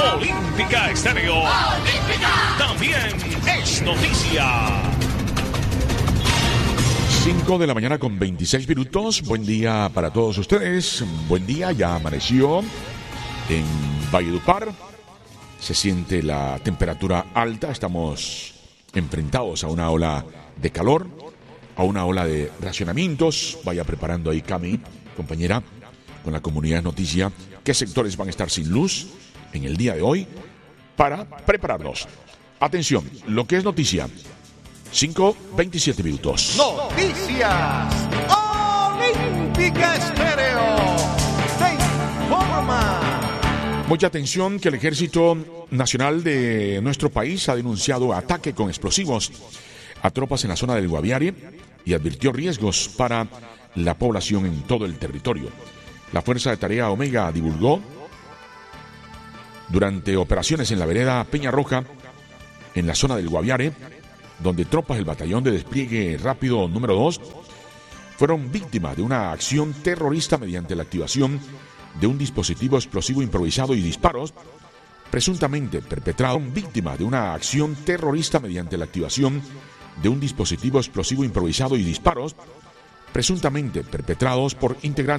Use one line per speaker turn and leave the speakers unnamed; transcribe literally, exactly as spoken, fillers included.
Olímpica Estéreo. Olímpica. También es noticia.
cinco de la mañana con veintiséis minutos. Buen día para todos ustedes. Buen día, ya amaneció en Valledupar. Se siente la temperatura alta. Estamos enfrentados a una ola de calor, a una ola de racionamientos. Vaya preparando ahí, Cami, compañera, con la comunidad noticia, qué sectores van a estar sin luz en el día de hoy para prepararnos. Atención, lo que es noticia. cinco, veintisiete minutos.
Noticias Olímpica Estéreo te informa.
Mucha atención, que el Ejército Nacional de nuestro país ha denunciado ataque con explosivos a tropas en la zona del Guaviare y advirtió riesgos para la población en todo el territorio. La Fuerza de Tarea Omega divulgó durante operaciones en la vereda Peña Roja, en la zona del Guaviare, donde tropas del Batallón de Despliegue Rápido número dos fueron víctimas de una acción terrorista mediante la activación de un dispositivo explosivo improvisado y disparos, presuntamente perpetrado, víctimas de una acción terrorista mediante la activación de un dispositivo explosivo improvisado y disparos, presuntamente perpetrados por integrantes